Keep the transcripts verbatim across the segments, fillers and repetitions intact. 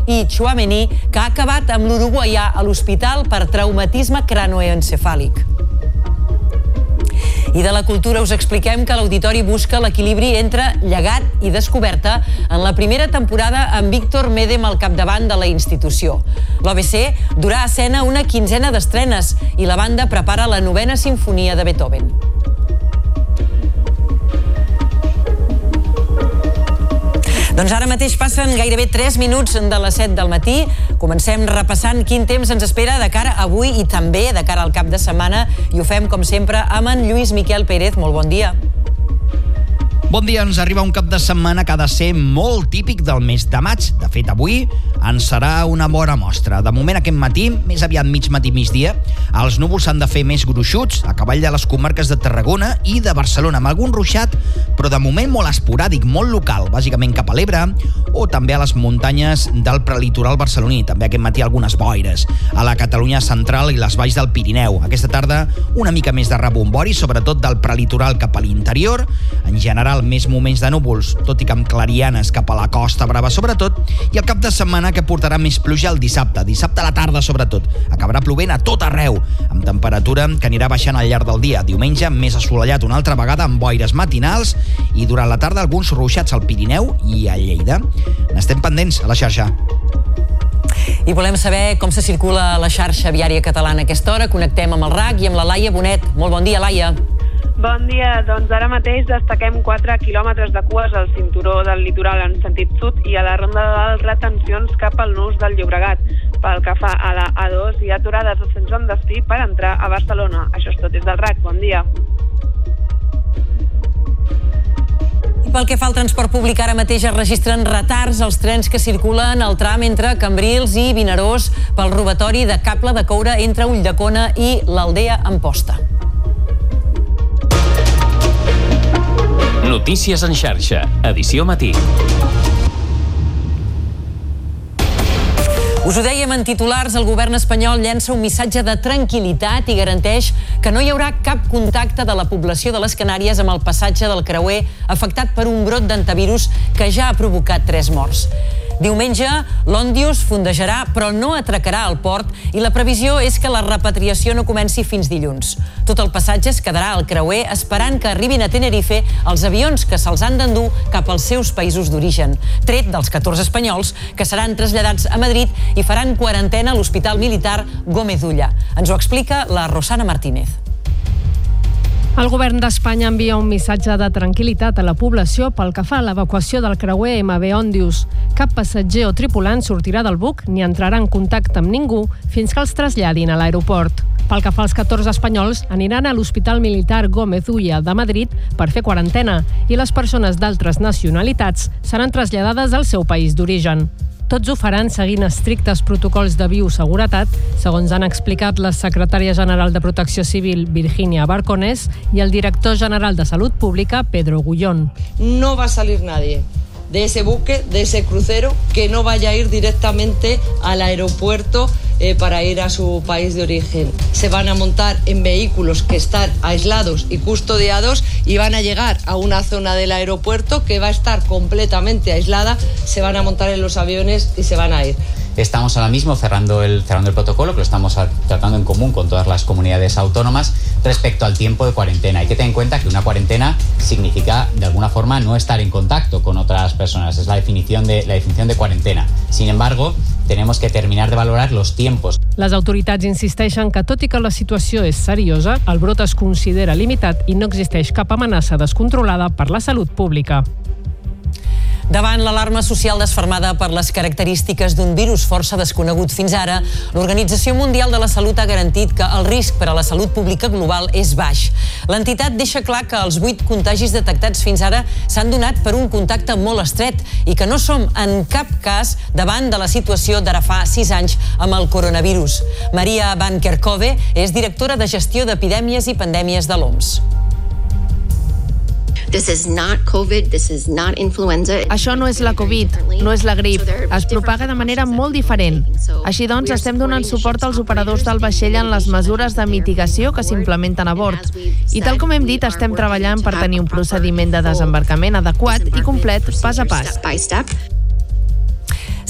i Tchouaméni, que ha acabat amb l'uruguaià a l'hospital per traumatisme cranoencefàlic. I de la cultura us expliquem que l'Auditori busca l'equilibri entre llegat i descoberta en la primera temporada amb Víctor Médem al capdavant de la institució. L'O B C durà a escena una quinzena d'estrenes i la banda prepara la novena simfonia de Beethoven. Doncs ara mateix passen gairebé tres minuts de les set del matí. Comencem repassant quin temps ens espera de cara a avui i també de cara al cap de setmana. I ho fem, com sempre, amb en Lluís Miquel Pérez. Molt bon dia. Bon dia, ens arriba un cap de setmana que ha de ser molt típic del mes de maig. De fet, avui en serà una bona mostra. De moment, aquest matí, més aviat mig matí, migdia, els núvols s'han de fer més gruixuts a cavall de les comarques de Tarragona i de Barcelona, amb algun ruixat, però de moment molt esporàdic, molt local, bàsicament cap a l'Ebre o també a les muntanyes del prelitoral barceloní. També aquest matí algunes boires a la Catalunya central i les valls del Pirineu. Aquesta tarda una mica més de rebombori, sobretot del prelitoral cap a l'interior. En general, més moments de núvols, tot i que amb clarianes cap a la Costa Brava sobretot, i el cap de setmana que portarà més pluja el dissabte. Dissabte a la tarda sobretot. Acabarà plovent a tot arreu, amb temperatura que anirà baixant al llarg del dia. Diumenge més assolellat una altra vegada amb boires matinals i durant la tarda alguns ruixats al Pirineu i a Lleida. N'estem pendents a la xarxa. I volem saber com se circula la xarxa viària catalana a aquesta hora. Connectem amb el R A C i amb la Laia Bonet. Molt bon dia, Laia. Bon dia, doncs ara mateix destaquem quatre quilòmetres de cues al cinturó del litoral en sentit sud i a la ronda de dalt retencions cap al nus del Llobregat. Pel que fa a la A dos hi ha aturades a Sant Joan d'Espí per entrar a Barcelona. Això és tot des del R A C. Bon dia. I pel que fa al transport públic, ara mateix es registren retards als trens que circulen al tram entre Cambrils i Vinaròs pel robatori de cable de coure entre Ulldecona i l'Aldea Amposta. Notícies en xarxa, edició matí. Us ho dèiem en titulars, el govern espanyol llença un missatge de tranquil·litat i garanteix que no hi haurà cap contacte de la població de les Canàries amb el passatge del creuer afectat per un brot d'antivirus que ja ha provocat tres morts. Diumenge, l'Òndius fondejarà, però no atracarà al port i la previsió és que la repatriació no comenci fins dilluns. Tot el passatge es quedarà al creuer esperant que arribin a Tenerife els avions que se'ls han d'endur cap als seus països d'origen, tret dels catorze espanyols que seran traslladats a Madrid i faran quarantena a l'Hospital Militar Gómez Ulla. Ens ho explica la Rosana Martínez. El govern d'Espanya envia un missatge de tranquil·litat a la població pel que fa a l'evacuació del creuer M V Òndius. Cap passatger o tripulant sortirà del buc ni entrarà en contacte amb ningú fins que els traslladin a l'aeroport. Pel que fa als catorze espanyols, aniran a l'Hospital Militar Gómez Ulla de Madrid per fer quarantena i les persones d'altres nacionalitats seran traslladades al seu país d'origen. Tots ho faran seguint estrictes protocols de bioseguretat, segons han explicat la secretària general de Protecció Civil, Virginia Barconés, i el director general de Salut Pública, Pedro Gullón. No va a salir nadie de ese buque, de ese crucero, que no vaya a ir directamente al aeropuerto eh, para ir a su país de origen. Se van a montar en vehículos que están aislados y custodiados y van a llegar a una zona del aeropuerto que va a estar completamente aislada, se van a montar en los aviones y se van a ir. Estamos ahora mismo cerrando el, cerrando el protocolo, que lo estamos tratando en común con todas las comunidades autónomas respecto al tiempo de cuarentena. Hay que tener en cuenta que una cuarentena significa, de alguna forma, no estar en contacto con otras personas. Es la definición de, la definición de cuarentena. Sin embargo, tenemos que terminar de valorar los tiempos. Les autoritats insisteixen que, tot i que la situació és seriosa, el brot es considera limitat i no existeix cap amenaça descontrolada per la salut pública. Davant l'alarma social desfermada per les característiques d'un virus força desconegut fins ara, l'Organització Mundial de la Salut ha garantit que el risc per a la salut pública global és baix. L'entitat deixa clar que els vuit contagis detectats fins ara s'han donat per un contacte molt estret i que no som en cap cas davant de la situació d'ara fa sis anys amb el coronavirus. Maria Van Kerkhove és directora de gestió d'epidèmies i pandèmies de l'O M S. This is not COVID, this is not influenza. Això no és la Covid, no és la grip. Es propaga de manera molt diferent. Així doncs, estem donant suport als operadors del vaixell en les mesures de mitigació que s'implementen a bord. I tal com hem dit, estem treballant per tenir un procediment de desembarcament adequat i complet pas a pas.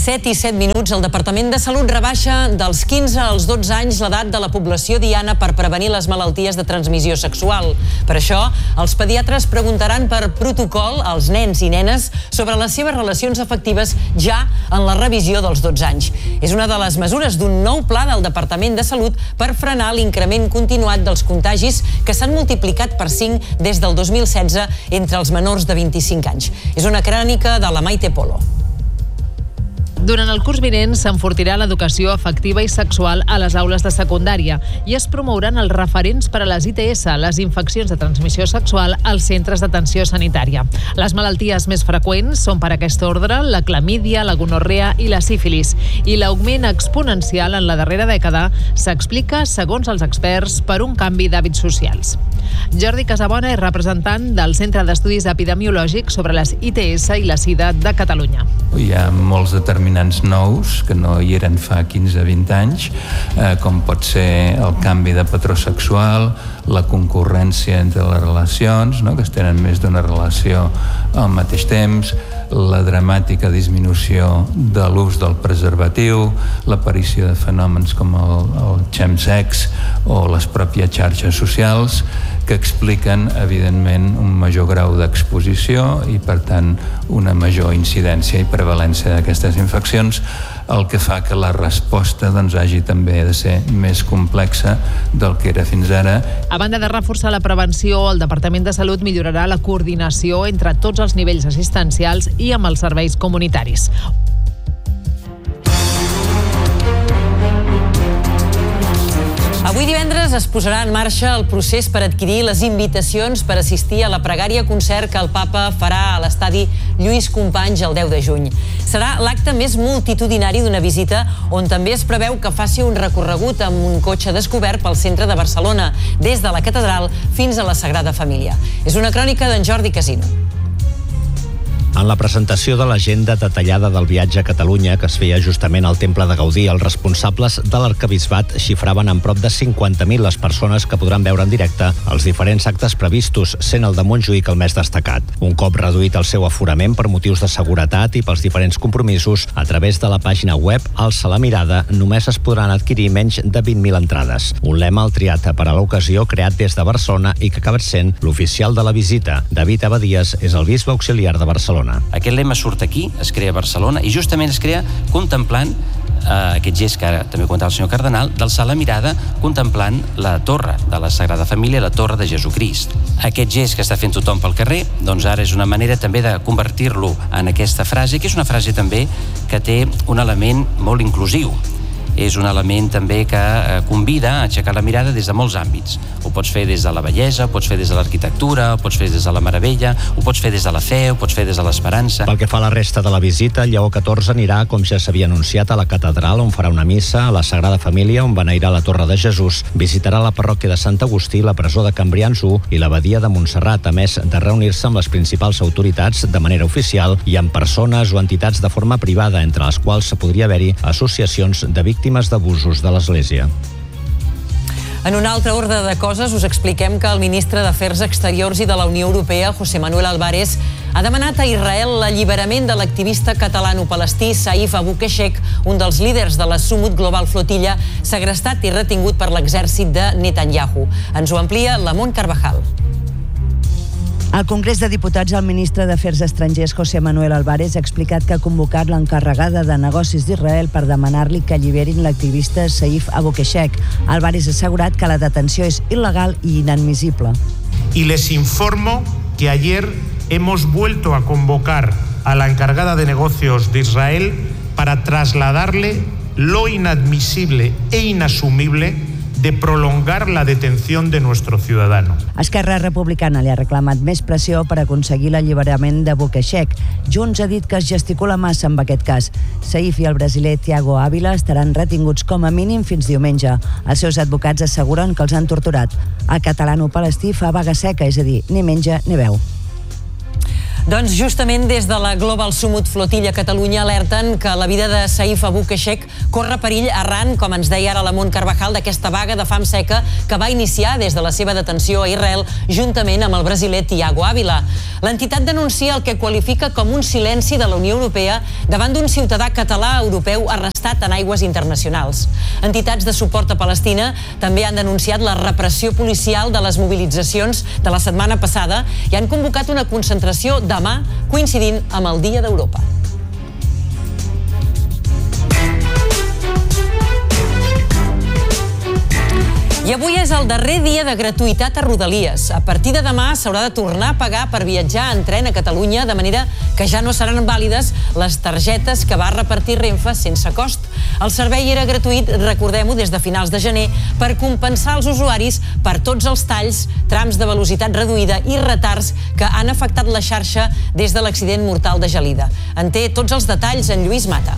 set i set minuts, el Departament de Salut rebaixa dels quinze als dotze anys l'edat de la població diana per prevenir les malalties de transmissió sexual. Per això, els pediatres preguntaran per protocol als nens i nenes sobre les seves relacions afectives ja en la revisió dels dotze anys. És una de les mesures d'un nou pla del Departament de Salut per frenar l'increment continuat dels contagis que s'han multiplicat per cinc des del dos mil setze entre els menors de vint-i-cinc anys. És una crònica de la Maite Polo. Durant el curs vinent s'enfortirà l'educació afectiva i sexual a les aules de secundària i es promouran els referents per a les I T S, les infeccions de transmissió sexual, als centres d'atenció sanitària. Les malalties més freqüents són per aquest ordre la clamídia, la gonorrea i la sífilis, i l'augment exponencial en la darrera dècada s'explica, segons els experts, per un canvi d'hàbits socials. Jordi Casabona és representant del Centre d'Estudis Epidemiològics sobre les I T S i la SIDA de Catalunya. Hi ha molts determinants nous que no hi eren fa quinze a vint anys, eh, com pot ser el canvi de patró sexual, la concurrència entre les relacions, no? que es tenen més d'una relació al mateix temps, la dramàtica disminució de l'ús del preservatiu, l'aparició de fenòmens com el, el chemsex o les pròpies xarxes socials, que expliquen, evidentment, un major grau d'exposició i, per tant, una major incidència i prevalència d'aquestes infeccions, el que fa que la resposta doncs, hagi també de ser més complexa del que era fins ara. A banda de reforçar la prevenció, el Departament de Salut millorarà la coordinació entre tots els nivells assistencials i amb els serveis comunitaris. Avui divendres es posarà en marxa el procés per adquirir les invitacions per assistir a la pregària concert que el Papa farà a l'estadi Lluís Companys el deu de juny. Serà l'acte més multitudinari d'una visita on també es preveu que faci un recorregut amb un cotxe descobert pel centre de Barcelona, des de la catedral fins a la Sagrada Família. És una crònica d'en Jordi Casino. En la presentació de l'agenda detallada del viatge a Catalunya, que es feia justament al Temple de Gaudí, els responsables de l'arquebisbat xifraven en prop de cinquanta mil les persones que podran veure en directe els diferents actes previstos, sent el de Montjuïc el més destacat. Un cop reduït el seu aforament per motius de seguretat i pels diferents compromisos, a través de la pàgina web Alça la mirada només es podran adquirir menys de vint mil entrades. Un lema el triat per a l'ocasió, creat des de Barcelona i que ha acabat sent l'oficial de la visita. David Abadías és el bisbe auxiliar de Barcelona. Aquest lema surt aquí, es crea a Barcelona i justament es crea contemplant eh, aquest gest que ara també comentava el senyor Cardenal, d'alçar la mirada contemplant la torre de la Sagrada Família, la torre de Jesucrist. Aquest gest que està fent tothom pel carrer, doncs ara és una manera també de convertir-lo en aquesta frase, que és una frase també que té un element molt inclusiu. És un element també que convida a aixecar la mirada des de molts àmbits. Ho pots fer des de la bellesa, ho pots fer des de l'arquitectura, ho pots fer des de la meravella, ho pots fer des de la fe, ho pots fer des de l'esperança. Pel que fa a la resta de la visita, Lleó catorze anirà, com ja s'havia anunciat, a la catedral, on farà una missa, a la Sagrada Família, on beneirà la Torre de Jesús, visitarà la parròquia de Sant Agustí, la presó de Cambrians u i l'abadia de Montserrat, a més de reunir-se amb les principals autoritats de manera oficial i amb persones o entitats de forma privada, entre les quals podria haver-hi associacions de víctimes d'abusos de l'Església. En un altre ordre de coses, us expliquem que el ministre d'Afers Exteriors i de la Unió Europea, José Manuel Álvarez, ha demanat a Israel l'alliberament de l'activista catalano-palestí Saif Abu Keshek, un dels líders de la Sumut Global Flotilla, segrestat i retingut per l'exèrcit de Netanyahu. Ens ho amplia la Mont Carvajal. Al Congrés de Diputats, el ministre d'Afers Estrangers, José Manuel Álvarez, ha explicat que ha convocat l'encarregada de negocis d'Israel per demanar-li que alliberin l'activista Saif Abu Keshek. Álvarez ha assegurat que la detenció és il·legal i inadmissible. Y les informo que ayer hemos vuelto a convocar a la encargada de negocios de Israel para trasladarle lo inadmisible e inasumible de prolongar la detención de nuestro ciudadano. Esquerra Republicana li ha reclamat més pressió per aconseguir l'alliberament d'Abu Keshek. Junts ha dit que es gesticula massa amb aquest cas. Saif i el brasiler Thiago Ávila estaran retinguts com a mínim fins diumenge. Els seus advocats asseguren que els han torturat. El catalano-palestí fa vaga seca, és a dir, ni menja ni beu. Doncs justament des de la Global Summit Flotilla Catalunya alerten que la vida de Saif Abou-Keshek corre perill arran, com ens deia ara la Mont Carvajal, d'aquesta vaga de fam seca que va iniciar des de la seva detenció a Israel juntament amb el brasiler Thiago Ávila. L'entitat denuncia el que qualifica com un silenci de la Unió Europea davant d'un ciutadà català europeu arrestat en aigües internacionals. Entitats de suport a Palestina també han denunciat la repressió policial de les mobilitzacions de la setmana passada i han convocat una concentració demà, coincidint amb el Dia d'Europa. I avui és el darrer dia de gratuïtat a Rodalies. A partir de demà s'haurà de tornar a pagar per viatjar en tren a Catalunya, de manera que ja no seran vàlides les targetes que va repartir Renfe sense cost. El servei era gratuït, recordem-ho, des de finals de gener, per compensar els usuaris per tots els talls, trams de velocitat reduïda i retards que han afectat la xarxa des de l'accident mortal de Gelida. En té tots els detalls en Lluís Mata.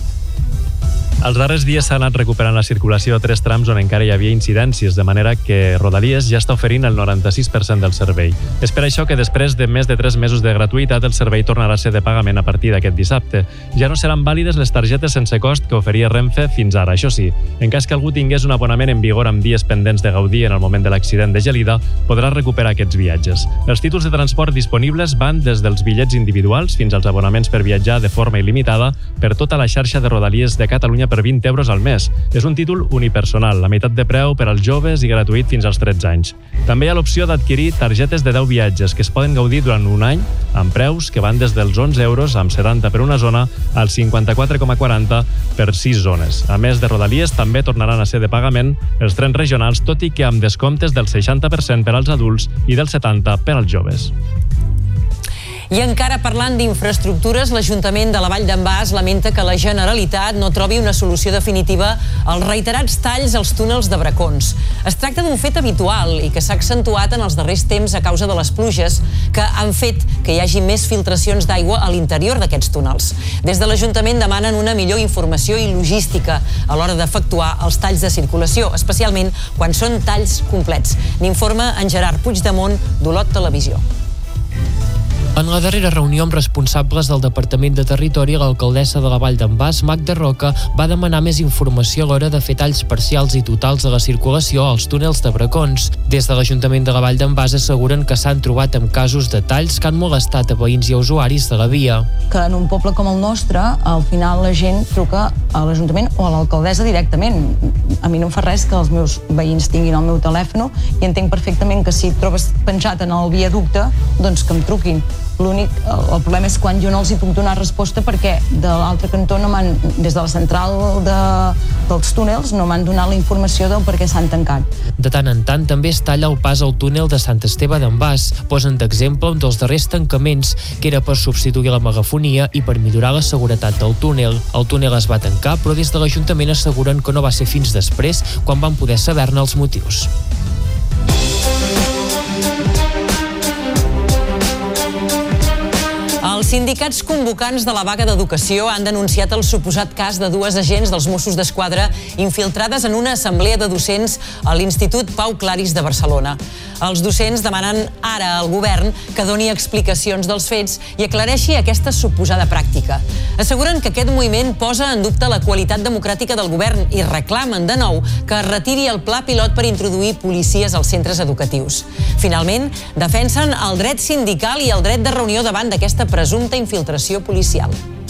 Els darrers dies s'ha anat recuperant la circulació a tres trams on encara hi havia incidències, de manera que Rodalies ja està oferint el noranta-sis per cent del servei. És per això que després de més de tres mesos de gratuïtat el servei tornarà a ser de pagament a partir d'aquest dissabte. Ja no seran vàlides les targetes sense cost que oferia Renfe fins ara. Això sí, en cas que algú tingués un abonament en vigor amb dies pendents de gaudir en el moment de l'accident de Gelida, podrà recuperar aquests viatges. Els títols de transport disponibles van des dels bitllets individuals fins als abonaments per viatjar de forma il·limitada per tota la xarxa de Rodalies de Catalunya per vint euros al mes. És un títol unipersonal, la meitat de preu per als joves i gratuït fins als tretze anys. També hi ha l'opció d'adquirir targetes de deu viatges que es poden gaudir durant un any amb preus que van des dels onze euros amb setanta per una zona als cinquanta-quatre coma quaranta per sis zones. A més de Rodalies, també tornaran a ser de pagament els trens regionals, tot i que amb descomptes del seixanta per cent per als adults i del setanta per cent per als joves. I encara parlant d'infraestructures, l'Ajuntament de la Vall d'en Bas lamenta que la Generalitat no trobi una solució definitiva als reiterats talls als túnels de Bracons. Es tracta d'un fet habitual i que s'ha accentuat en els darrers temps a causa de les pluges que han fet que hi hagi més filtracions d'aigua a l'interior d'aquests túnels. Des de l'Ajuntament demanen una millor informació i logística a l'hora d'efectuar els talls de circulació, especialment quan són talls complets. N'informa en Gerard Puigdemont, d'Olot Televisió. En la darrera reunió amb responsables del Departament de Territori, l'alcaldessa de la Vall d'en Bas, Magda Roca, va demanar més informació a l'hora de fer talls parcials i totals de la circulació als túnels de Bracons. Des de l'Ajuntament de la Vall d'en Bas asseguren que s'han trobat amb casos de talls que han molestat a veïns i a usuaris de la via. Que en un poble com el nostre, al final la gent truca a l'Ajuntament o a l'alcaldessa directament. A mi no em fa res que els meus veïns tinguin el meu telèfon i entenc perfectament que si et trobes penjat en el viaducte, doncs que em truquin. L'únic, el problema és quan jo no els hi puc donar resposta perquè de l'altre cantó no m'han, des de la central de, dels túnels no m'han donat la informació del per què s'han tancat. De tant en tant també es talla el pas al túnel de Sant Esteve d'en Bas. Posen d'exemple un dels darrers tancaments que era per substituir la megafonia i per millorar la seguretat del túnel. El túnel es va tancar, però des de l'Ajuntament asseguren que no va ser fins després quan van poder saber-ne els motius. Els sindicats convocants de la vaga d'educació han denunciat el suposat cas de dues agents dels Mossos d'Esquadra infiltrades en una assemblea de docents a l'Institut Pau Claris de Barcelona. Els docents demanen ara al govern que doni explicacions dels fets i aclareixi aquesta suposada pràctica. Asseguren que aquest moviment posa en dubte la qualitat democràtica del govern i reclamen de nou que es retiri el pla pilot per introduir policies als centres educatius. Finalment, defensen el dret sindical i el dret de reunió davant d'aquesta presumpta infiltració policial.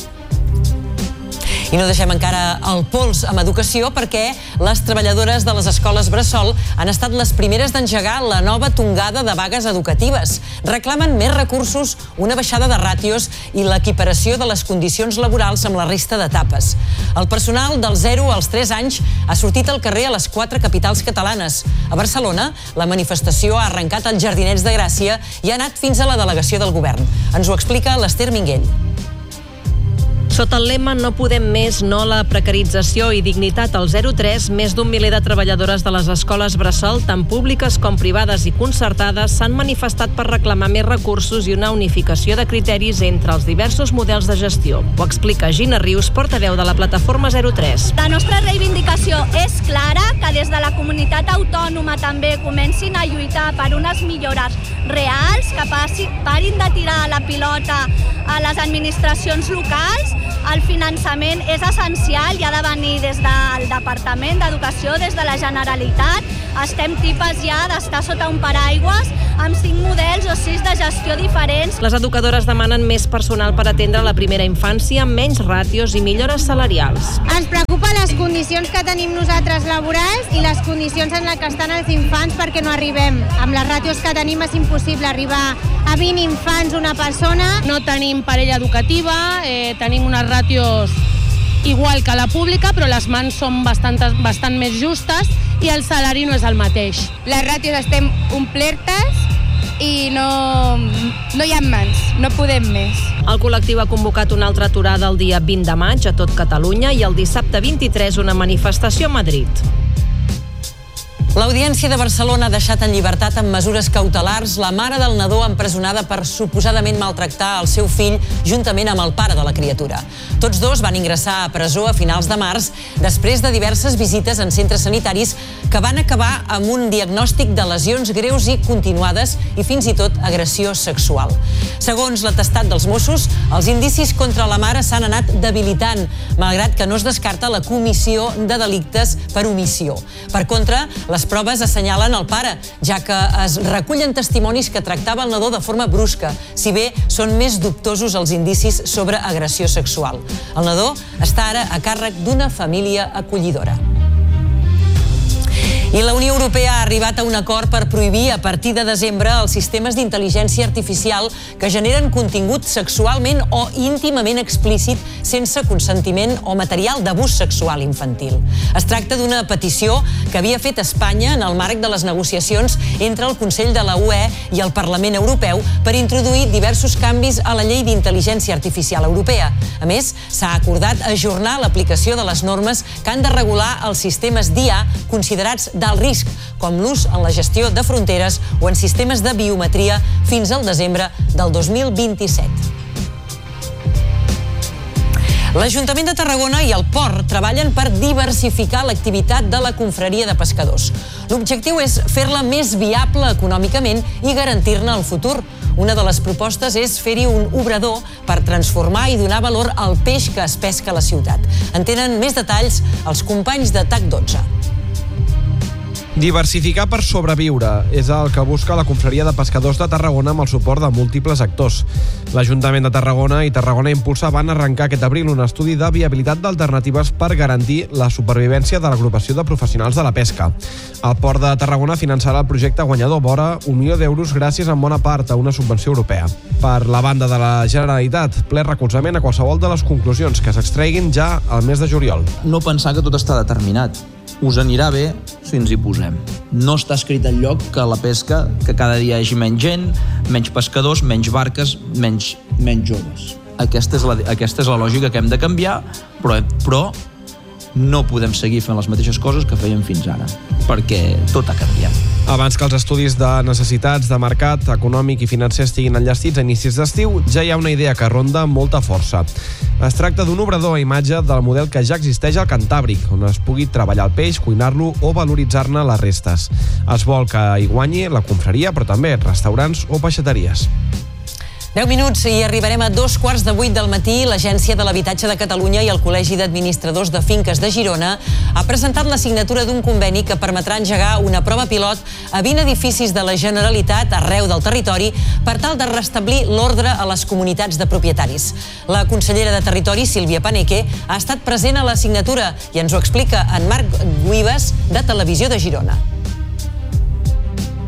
I no deixem encara el pols amb educació perquè les treballadores de les escoles bressol han estat les primeres d'engegar la nova tongada de vagues educatives. Reclamen més recursos, una baixada de ràtios i l'equiparació de les condicions laborals amb la resta d'etapes. El personal dels zero als tres anys ha sortit al carrer a les quatre capitals catalanes. A Barcelona, la manifestació ha arrencat als Jardinets de Gràcia i ha anat fins a la delegació del govern. Ens ho explica l'Ester Minguell. Sota el lema No podem més, no a la precarització i dignitat al zero tres, més d'un miler de treballadores de les escoles bressol, tant públiques com privades i concertades, s'han manifestat per reclamar més recursos i una unificació de criteris entre els diversos models de gestió. Ho explica Gina Rius, portaveu de la plataforma zero tres. La nostra reivindicació és clara, que des de la comunitat autònoma també comencin a lluitar per unes millores reals, que passi, parin de tirar la pilota a les administracions locals. El finançament és essencial i ha de venir des del Departament d'Educació, des de la Generalitat. Estem tipes ja d'estar sota un paraigües amb cinc models o sis de gestió diferents. Les educadores demanen més personal per atendre la primera infància, menys ràtios i millores salarials. Ens preocupen les condicions que tenim nosaltres laborals i les condicions en les que estan els infants, perquè no arribem. Amb les ràtios que tenim és impossible arribar a vint infants una persona. No tenim parella educativa, eh, tenim unes ràtios igual que la pública, però les mans són bastant, bastant més justes i el salari no és el mateix. Les ràtios estem omplertes i no, no hi ha mans, no podem més. El col·lectiu ha convocat una altra aturada el dia vint de maig a tot Catalunya i el dissabte vint-i-tres una manifestació a Madrid. L'Audiència de Barcelona ha deixat en llibertat amb mesures cautelars la mare del nadó empresonada per suposadament maltractar el seu fill juntament amb el pare de la criatura. Tots dos van ingressar a presó a finals de març després de diverses visites en centres sanitaris que van acabar amb un diagnòstic de lesions greus i continuades i fins i tot agressió sexual. Segons l'atestat dels Mossos, els indicis contra la mare s'han anat debilitant, malgrat que no es descarta la comissió de delictes per omissió. Per contra, les Les proves assenyalen el pare, ja que es recullen testimonis que tractava el nadó de forma brusca, si bé són més dubtosos els indicis sobre agressió sexual. El nadó està ara a càrrec d'una família acollidora. I la Unió Europea ha arribat a un acord per prohibir a partir de desembre els sistemes d'intel·ligència artificial que generen contingut sexualment o íntimament explícit sense consentiment o material d'abús sexual infantil. Es tracta d'una petició que havia fet Espanya en el marc de les negociacions entre el Consell de la U E i el Parlament Europeu per introduir diversos canvis a la llei d'intel·ligència artificial europea. A més, s'ha acordat ajornar l'aplicació de les normes que han de regular els sistemes d'I A considerats d'alt risc, com l'ús en la gestió de fronteres o en sistemes de biometria fins al desembre del dos mil vint-i-set. L'Ajuntament de Tarragona i el Port treballen per diversificar l'activitat de la confraria de pescadors. L'objectiu és fer-la més viable econòmicament i garantir-ne el futur. Una de les propostes és fer-hi un obrador per transformar i donar valor al peix que es pesca a la ciutat. En tenen més detalls els companys de T A C dotze. Diversificar per sobreviure és el que busca la confraria de pescadors de Tarragona amb el suport de múltiples actors. L'Ajuntament de Tarragona i Tarragona Impulsa van arrencar aquest abril un estudi de viabilitat d'alternatives per garantir la supervivència de l'agrupació de professionals de la pesca. El Port de Tarragona finançarà el projecte guanyador vora un milió d'euros gràcies en bona part a una subvenció europea. Per la banda de la Generalitat, ple recolzament a qualsevol de les conclusions que s'extreguin ja al mes de juliol. No pensar que tot està determinat. Us anirà bé si ens hi posem. No està escrit enlloc que la pesca, que cada dia hi hagi menys gent, menys pescadors, menys barques, menys, menys joves. Aquesta és, la, aquesta és la lògica que hem de canviar, però, però no podem seguir fent les mateixes coses que fèiem fins ara, perquè tot ha canviat. Abans que els estudis de necessitats de mercat econòmic i financer estiguin enllestits a inicis d'estiu, ja hi ha una idea que ronda amb molta força. Es tracta d'un obrador a imatge del model que ja existeix al Cantàbric, on es pugui treballar el peix, cuinar-lo o valoritzar-ne les restes. Es vol que hi guanyi la confraria, però també restaurants o peixateries. deu minuts i arribarem a dos quarts de vuit del matí. L'Agència de l'Habitatge de Catalunya i el Col·legi d'Administradors de Finques de Girona ha presentat la signatura d'un conveni que permetrà engegar una prova pilot a vint edificis de la Generalitat arreu del territori per tal de restablir l'ordre a les comunitats de propietaris. La consellera de Territori, Sílvia Paneque, ha estat present a la signatura i ens ho explica en Marc Guibes, de Televisió de Girona.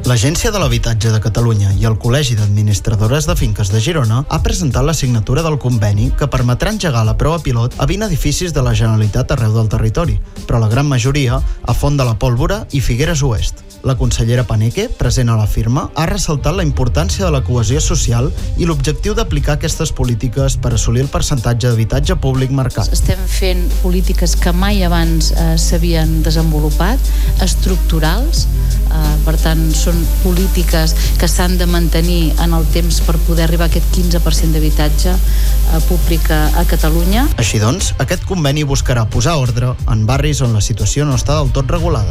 L'Agència de l'Habitatge de Catalunya i el Col·legi d'Administradores de Finques de Girona ha presentat la signatura del conveni que permetrà engegar la prova pilot a vint edificis de la Generalitat arreu del territori, però la gran majoria a Font de la Pólvora i Figueres Oest. La consellera Paneque, present a la firma, ha ressaltat la importància de la cohesió social i l'objectiu d'aplicar aquestes polítiques per assolir el percentatge d'habitatge públic marcat. Estem fent polítiques que mai abans eh, s'havien desenvolupat, estructurals, eh, per tant són polítiques que s'han de mantenir en el temps per poder arribar a aquest quinze per cent d'habitatge eh, públic a, a Catalunya. Així doncs, aquest conveni buscarà posar ordre en barris on la situació no està del tot regulada.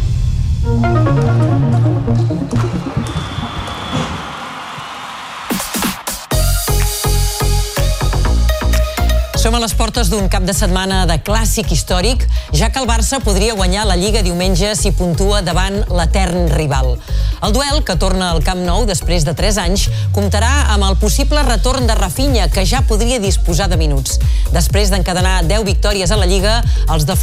Som a les portes d'un cap de setmana de clàssic històric, ja que el Barça podria guanyar la Lliga diumenge si puntua davant l'etern rival. El duel, que torna al Camp Nou després de tres anys, comptarà amb el possible retorn de Rafinha, que ja podria disposar de minuts. Després d'encadenar deu victòries a la Lliga, els de